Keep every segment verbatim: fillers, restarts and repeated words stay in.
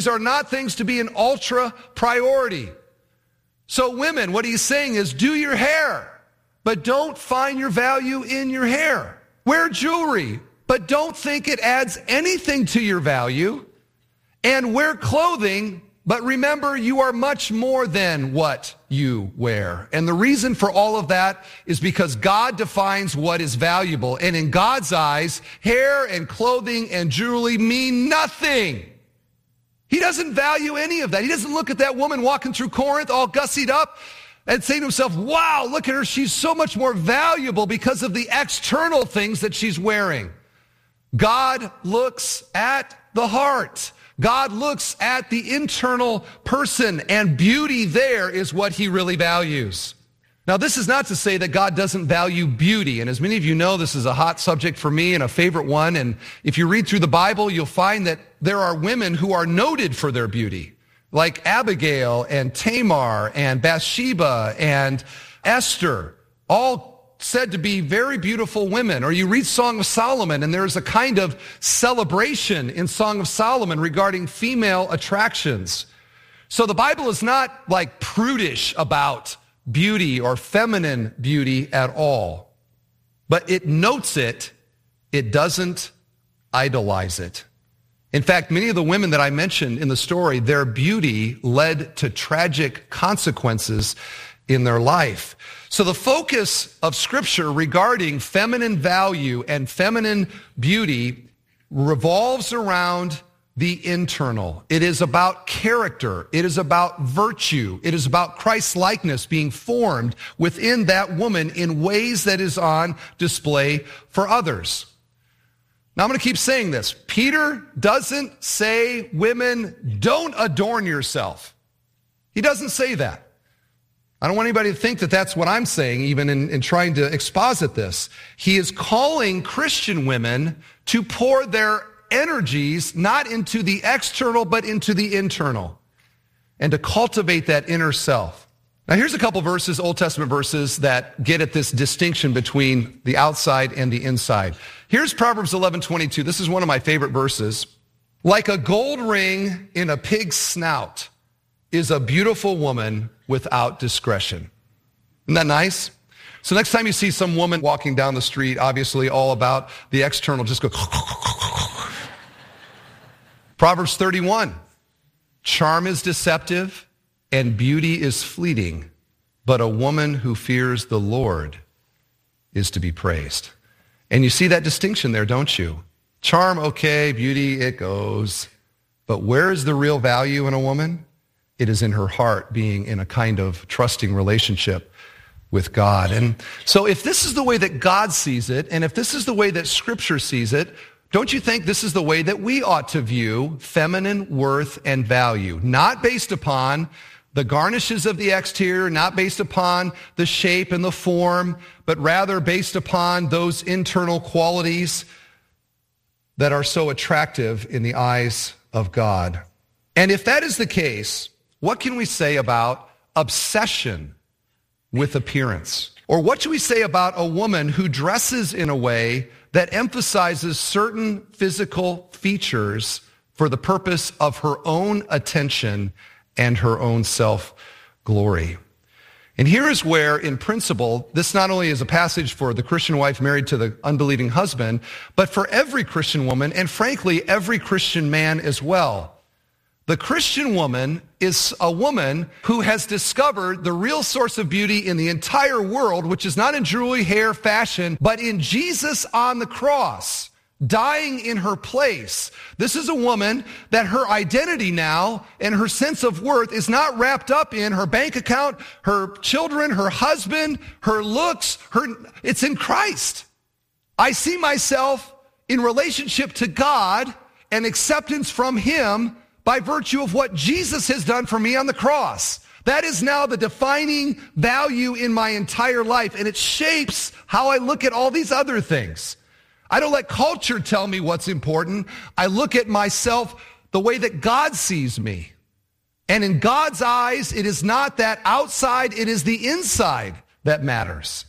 These are not things to be an ultra priority. So women, what he's saying is do your hair, but don't find your value in your hair. Wear jewelry, but don't think it adds anything to your value. And wear clothing, but remember you are much more than what you wear. And the reason for all of that is because God defines what is valuable. And in God's eyes, hair and clothing and jewelry mean nothing. He doesn't value any of that. He doesn't look at that woman walking through Corinth all gussied up and say to himself, wow, look at her. She's so much more valuable because of the external things that she's wearing. God looks at the heart. God looks at the internal person, and beauty there is what he really values. Now, this is not to say that God doesn't value beauty. And as many of you know, this is a hot subject for me and a favorite one. And if you read through the Bible, you'll find that there are women who are noted for their beauty, like Abigail and Tamar and Bathsheba and Esther, all said to be very beautiful women. Or you read Song of Solomon, and there's a kind of celebration in Song of Solomon regarding female attractions. So the Bible is not like prudish about beauty or feminine beauty at all. But it notes it, it doesn't idolize it. In fact, many of the women that I mentioned in the story, their beauty led to tragic consequences in their life. So the focus of Scripture regarding feminine value and feminine beauty revolves around the internal. It is about character. It is about virtue. It is about Christ-likeness being formed within that woman in ways that is on display for others. Now I'm going to keep saying this. Peter doesn't say, women, don't adorn yourself. He doesn't say that. I don't want anybody to think that that's what I'm saying, even in, in trying to exposit this. He is calling Christian women to pour their energies not into the external, but into the internal, and to cultivate that inner self. Now, here's a couple verses, Old Testament verses, that get at this distinction between the outside and the inside. Here's Proverbs eleven twenty-two. This is one of my favorite verses. Like a gold ring in a pig's snout is a beautiful woman without discretion. Isn't that nice? So next time you see some woman walking down the street, obviously all about the external, just go. Proverbs thirty-one, charm is deceptive and beauty is fleeting, but a woman who fears the Lord is to be praised. And you see that distinction there, don't you? Charm, okay, beauty, it goes. But where is the real value in a woman? It is in her heart, being in a kind of trusting relationship with God. And so if this is the way that God sees it, and if this is the way that Scripture sees it, don't you think this is the way that we ought to view feminine worth and value? Not based upon the garnishes of the exterior, not based upon the shape and the form, but rather based upon those internal qualities that are so attractive in the eyes of God. And if that is the case, what can we say about obsession with appearance? Or what should we say about a woman who dresses in a way that emphasizes certain physical features for the purpose of her own attention and her own self-glory? And here is where, in principle, this not only is a passage for the Christian wife married to the unbelieving husband, but for every Christian woman, and frankly, every Christian man as well. The Christian woman is a woman who has discovered the real source of beauty in the entire world, which is not in jewelry, hair, fashion, but in Jesus on the cross, dying in her place. This is a woman that her identity now and her sense of worth is not wrapped up in her bank account, her children, her husband, her looks, her, it's in Christ. I see myself in relationship to God and acceptance from Him by virtue of what Jesus has done for me on the cross. That is now the defining value in my entire life, and it shapes how I look at all these other things. I don't let culture tell me what's important. I look at myself the way that God sees me. And in God's eyes, it is not that outside, it is the inside that matters.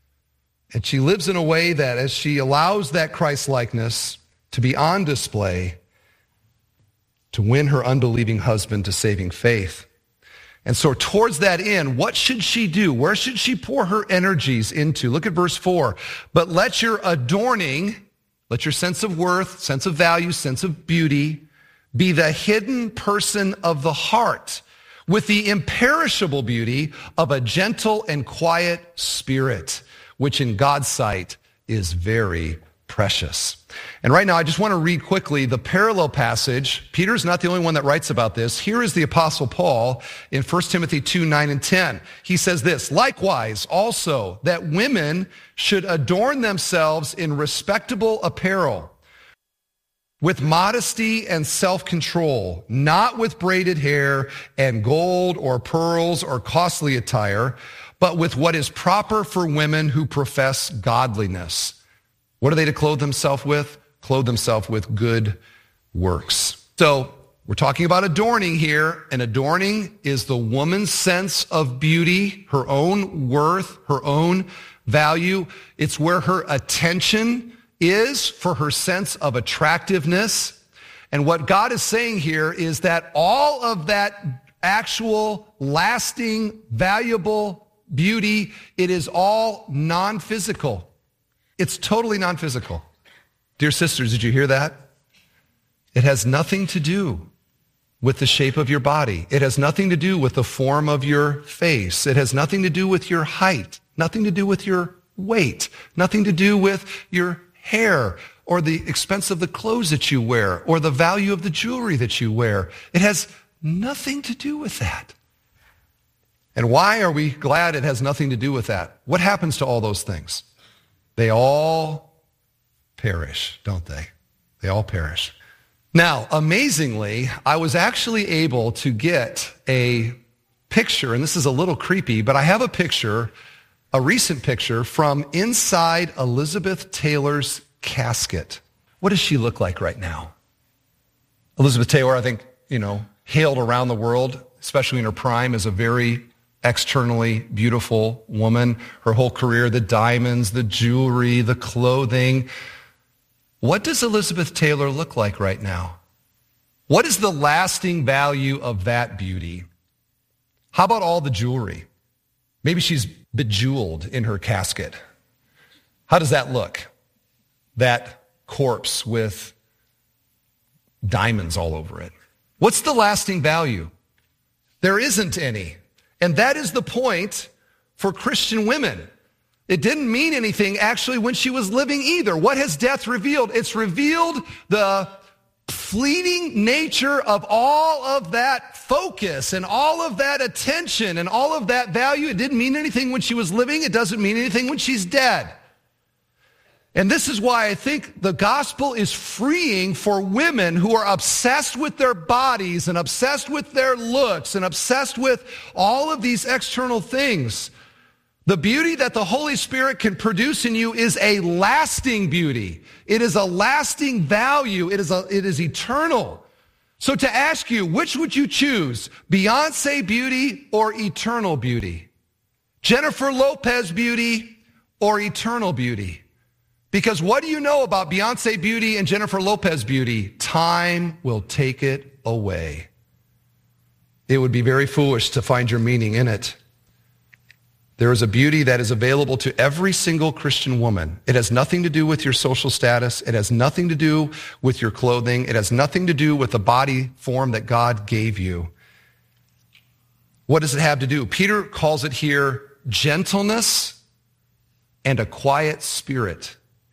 And she lives in a way that as she allows that Christ-likeness to be on display, to win her unbelieving husband to saving faith. And so towards that end, what should she do? Where should she pour her energies into? Look at verse four. But let your adorning, let your sense of worth, sense of value, sense of beauty be the hidden person of the heart with the imperishable beauty of a gentle and quiet spirit, which in God's sight is very precious. And right now, I just want to read quickly the parallel passage. Peter's not the only one that writes about this. Here is the Apostle Paul in First Timothy two, nine and ten. He says this, likewise also that women should adorn themselves in respectable apparel, with modesty and self-control, not with braided hair and gold or pearls or costly attire, but with what is proper for women who profess godliness. What are they to clothe themselves with? Clothe themselves with good works. So we're talking about adorning here, and adorning is the woman's sense of beauty, her own worth, her own value. It's where her attention is for her sense of attractiveness. And what God is saying here is that all of that actual, lasting, valuable beauty, it is all non-physical. It's totally non-physical. Dear sisters, did you hear that? It has nothing to do with the shape of your body. It has nothing to do with the form of your face. It has nothing to do with your height, nothing to do with your weight, nothing to do with your hair or the expense of the clothes that you wear or the value of the jewelry that you wear. It has nothing to do with that. And why are we glad it has nothing to do with that? What happens to all those things? They all perish, don't they? They all perish. Now, amazingly, I was actually able to get a picture, and this is a little creepy, but I have a picture, a recent picture from inside Elizabeth Taylor's casket. What does she look like right now? Elizabeth Taylor, I think, you know, hailed around the world, especially in her prime, as a very externally beautiful woman. Her whole career, the diamonds, the jewelry, the clothing. What does Elizabeth Taylor look like right now? What is the lasting value of that beauty? How about all the jewelry? Maybe she's bejeweled in her casket. How does that look? That corpse with diamonds all over it. What's the lasting value? There isn't any. And that is the point for Christian women. It didn't mean anything actually when she was living either. What has death revealed? It's revealed the fleeting nature of all of that focus and all of that attention and all of that value. It didn't mean anything when she was living. It doesn't mean anything when she's dead. And this is why I think the gospel is freeing for women who are obsessed with their bodies and obsessed with their looks and obsessed with all of these external things. The beauty that the Holy Spirit can produce in you is a lasting beauty. It is a lasting value. It is a, it is eternal. So to ask you, which would you choose? Beyonce beauty or eternal beauty? Jennifer Lopez beauty or eternal beauty? Because what do you know about Beyonce beauty and Jennifer Lopez beauty? Time will take it away. It would be very foolish to find your meaning in it. There is a beauty that is available to every single Christian woman. It has nothing to do with your social status. It has nothing to do with your clothing. It has nothing to do with the body form that God gave you. What does it have to do? Peter calls it here gentleness and a quiet spirit.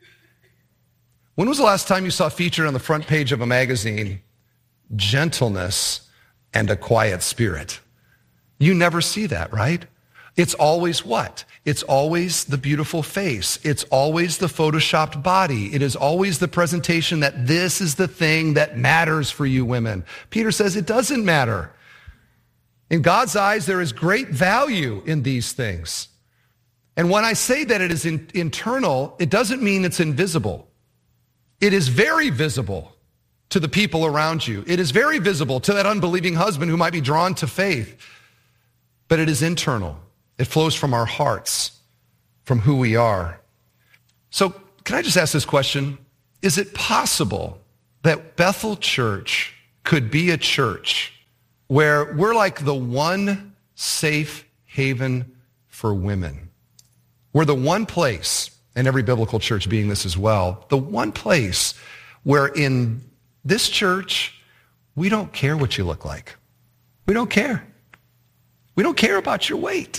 When was the last time you saw featured on the front page of a magazine, gentleness and a quiet spirit? You never see that, right? It's always what? It's always the beautiful face. It's always the photoshopped body. It is always the presentation that this is the thing that matters for you women. Peter says it doesn't matter. In God's eyes, there is great value in these things. And when I say that it is in, internal, it doesn't mean it's invisible. It is very visible to the people around you. It is very visible to that unbelieving husband who might be drawn to faith. But it is internal. It flows from our hearts, from who we are. So can I just ask this question? Is it possible that Bethel Church could be a church where we're like the one safe haven for women. We're the one place, and every biblical church being this as well, the one place where in this church, we don't care what you look like. We don't care. We don't care about your weight.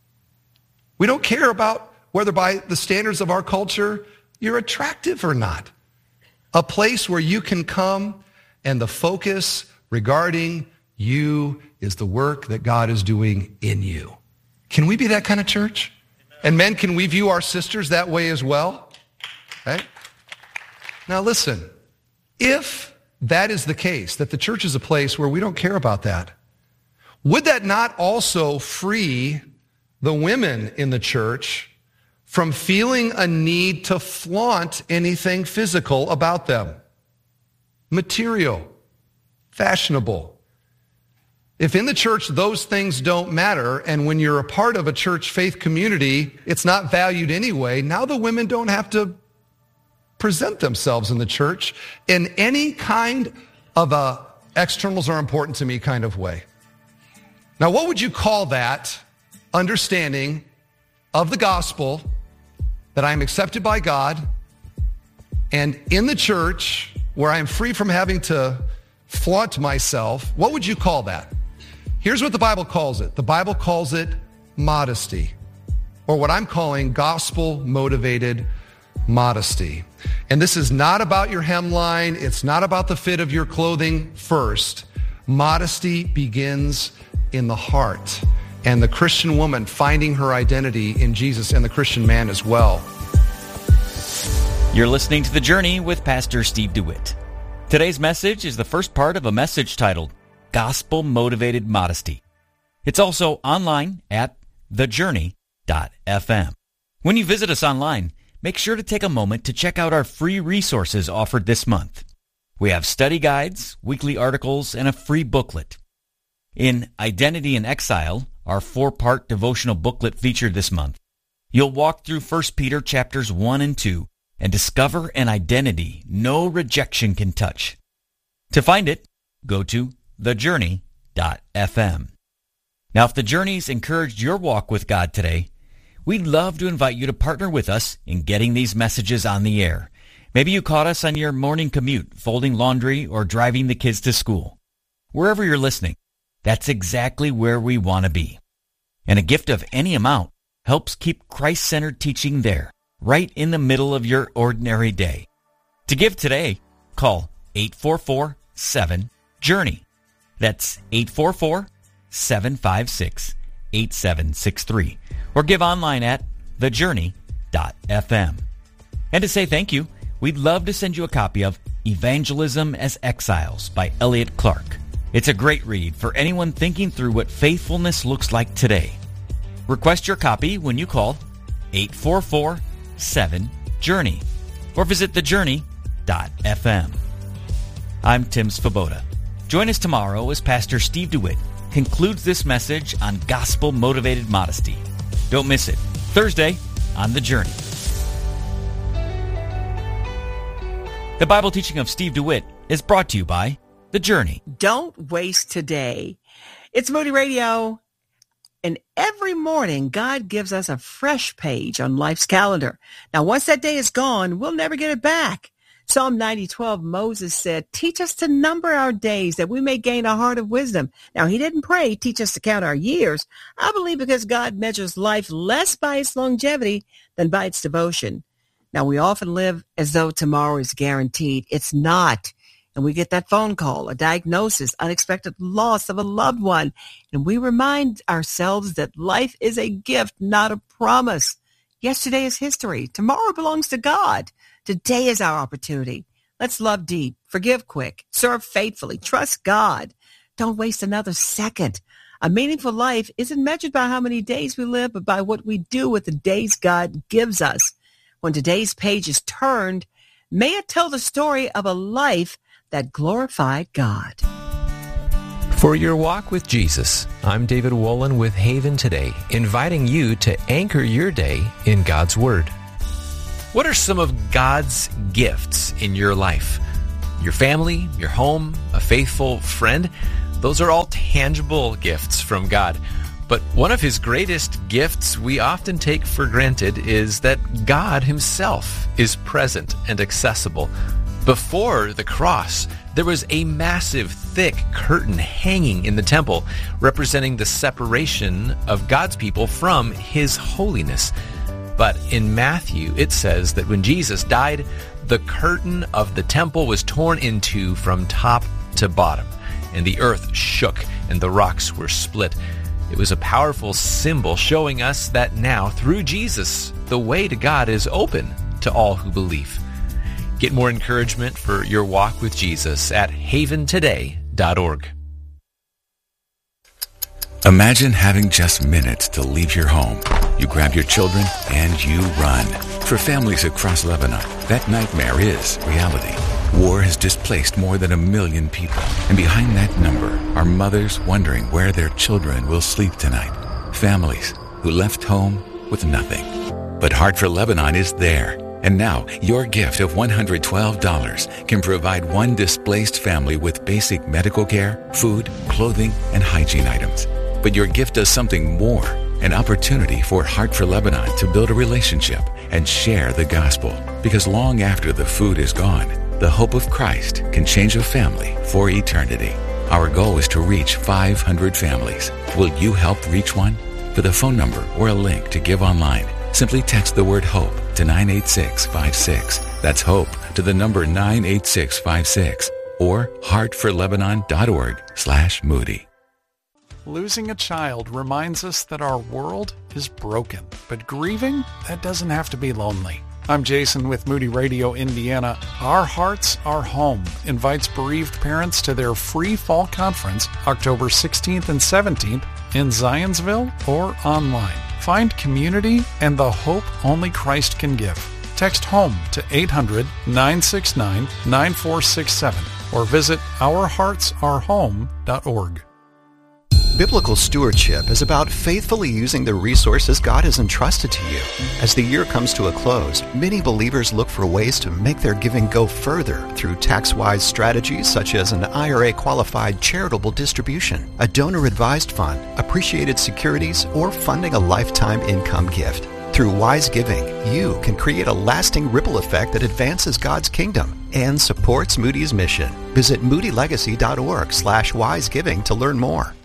We don't care about whether by the standards of our culture you're attractive or not. A place where you can come and the focus regarding you is the work that God is doing in you. Can we be that kind of church? And men, can we view our sisters that way as well? Right? Now listen, if that is the case, that the church is a place where we don't care about that, would that not also free the women in the church from feeling a need to flaunt anything physical about them? Material, fashionable. If in the church those things don't matter, and when you're a part of a church faith community, it's not valued anyway, now the women don't have to present themselves in the church in any kind of a externals are important to me kind of way. Now, what would you call that understanding of the gospel, that I am accepted by God, and in the church where I am free from having to flaunt myself? What would you call that? Here's what the Bible calls it. The Bible calls it modesty, or what I'm calling gospel-motivated modesty. And this is not about your hemline. It's not about the fit of your clothing first. Modesty begins in the heart, and the Christian woman finding her identity in Jesus, and the Christian man as well. You're listening to The Journey with Pastor Steve DeWitt. Today's message is the first part of a message titled Gospel Motivated Modesty. It's also online at the journey dot f m. When you visit us online, make sure to take a moment to check out our free resources offered this month. We have study guides, weekly articles, and a free booklet. In Identity in Exile, our four-part devotional booklet featured this month, you'll walk through First Peter chapters one and two and discover an identity no rejection can touch. To find it, go to the journey dot f m. Now, if The Journey's encouraged your walk with God today, we'd love to invite you to partner with us in getting these messages on the air. Maybe you caught us on your morning commute, folding laundry, or driving the kids to school. Wherever you're listening, that's exactly where we want to be. And a gift of any amount helps keep Christ-centered teaching there, right in the middle of your ordinary day. To give today, call eight four four, seven, journey. That's eight four four, seven five six, eight seven six three. Or give online at the journey dot f m. And to say thank you, we'd love to send you a copy of Evangelism as Exiles by Elliot Clark. It's a great read for anyone thinking through what faithfulness looks like today. Request your copy when you call eight four four, seven, journey or visit the journey dot f m. I'm Tim Svoboda. Join us tomorrow as Pastor Steve DeWitt concludes this message on gospel-motivated modesty. Don't miss it. Thursday on The Journey. The Bible teaching of Steve DeWitt is brought to you by The Journey. Don't waste today. It's Moody Radio, and every morning God gives us a fresh page on life's calendar. Now, once that day is gone, we'll never get it back. Psalm ninety twelve, Moses said, teach us to number our days that we may gain a heart of wisdom. Now, he didn't pray, teach us to count our years. I believe because God measures life less by its longevity than by its devotion. Now, we often live as though tomorrow is guaranteed. It's not. And we get that phone call, a diagnosis, unexpected loss of a loved one. And we remind ourselves that life is a gift, not a promise. Yesterday is history. Tomorrow belongs to God. Today is our opportunity. Let's love deep, forgive quick, serve faithfully, trust God. Don't waste another second. A meaningful life isn't measured by how many days we live, but by what we do with the days God gives us. When today's page is turned, may it tell the story of a life that glorified God. For your walk with Jesus, I'm David Wolin with Haven Today, inviting you to anchor your day in God's Word. What are some of God's gifts in your life? your family, your home, a faithful friend. Those are all tangible gifts from God. But one of his greatest gifts we often take for granted is that God himself is present and accessible. Before the cross, there was a massive, thick curtain hanging in the temple, representing the separation of God's people from his holiness. But in Matthew, it says that when Jesus died, the curtain of the temple was torn in two from top to bottom, and the earth shook and the rocks were split. It was a powerful symbol showing us that now, through Jesus, the way to God is open to all who believe. Get more encouragement for your walk with Jesus at haven today dot org. Imagine having just minutes to leave your home. You grab your children and you run. For families across Lebanon, that nightmare is reality. War has displaced more than a million people, and behind that number are mothers wondering where their children will sleep tonight. Families who left home with nothing. But Heart for Lebanon is there. And now, your gift of one hundred twelve dollars can provide one displaced family with basic medical care, food, clothing, and hygiene items. But your gift does something more, an opportunity for Heart for Lebanon to build a relationship and share the gospel. Because long after the food is gone, the hope of Christ can change a family for eternity. Our goal is to reach five hundred families. Will you help reach one? For the phone number or a link to give online, simply text the word HOPE to nine eight six five six. That's HOPE to the number nine eight six five six or heart for lebanon dot org slash Moody. Losing a child reminds us that our world is broken, but grieving, that doesn't have to be lonely. I'm Jason with Moody Radio Indiana. Our Hearts, Our Home invites bereaved parents to their free fall conference October sixteenth and seventeenth in Zionsville or online. Find community and the hope only Christ can give. Text HOME to eight hundred nine six nine nine four six seven or visit our hearts are home dot org. Biblical stewardship is about faithfully using the resources God has entrusted to you. As the year comes to a close, many believers look for ways to make their giving go further through tax-wise strategies such as an I R A-qualified charitable distribution, a donor-advised fund, appreciated securities, or funding a lifetime income gift. Through wise giving, you can create a lasting ripple effect that advances God's kingdom and supports Moody's mission. Visit moody legacy dot org slash wise giving to learn more.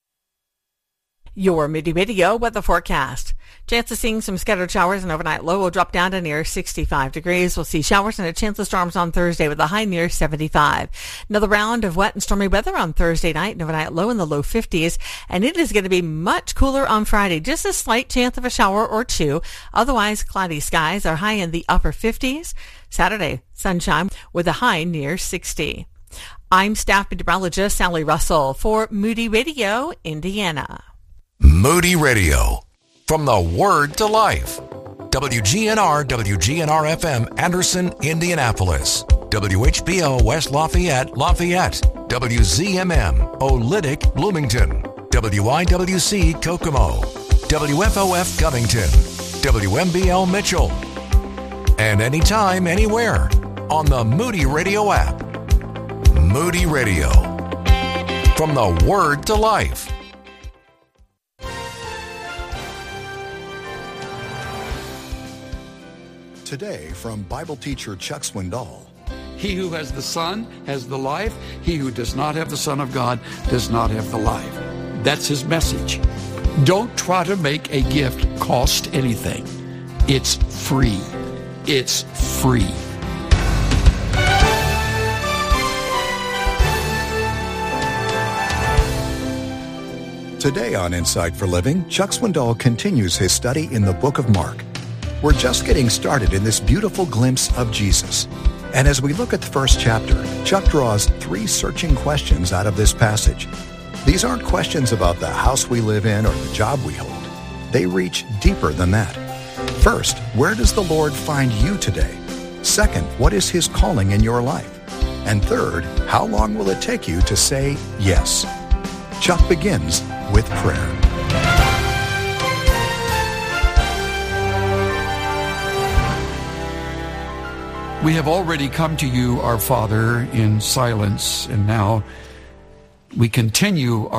Your Moody Radio weather forecast. Chance of seeing some scattered showers, and overnight low will drop down to near sixty-five degrees. We'll see showers and a chance of storms on Thursday with a high near seventy-five. Another round of wet and stormy weather on Thursday night, and overnight low in the low fifties. And it is going to be much cooler on Friday. Just a slight chance of a shower or two. Otherwise, cloudy skies are high in the upper fifties. Saturday, sunshine with a high near sixty. I'm staff meteorologist Sally Russell for Moody Radio, Indiana. Moody Radio, from the Word to Life. W G N R, W G N R F M, Anderson, Indianapolis. W H B O, West Lafayette, Lafayette. W Z M M, Olytic, Bloomington. W I W C, Kokomo. W F O F, Covington. W M B L, Mitchell. And anytime, anywhere, on the Moody Radio app. Moody Radio, from the Word to Life. Today from Bible teacher Chuck Swindoll. He who has the Son has the life. He who does not have the Son of God does not have the life. That's his message. Don't try to make a gift cost anything. It's free. It's free. Today on Insight for Living, Chuck Swindoll continues his study in the book of Mark. We're just getting started in this beautiful glimpse of Jesus. And as we look at the first chapter, Chuck draws three searching questions out of this passage. These aren't questions about the house we live in or the job we hold. They reach deeper than that. First, where does the Lord find you today? Second, what is his calling in your life? And third, how long will it take you to say yes? Chuck begins with prayer. We have already come to you, our Father, in silence, and now we continue our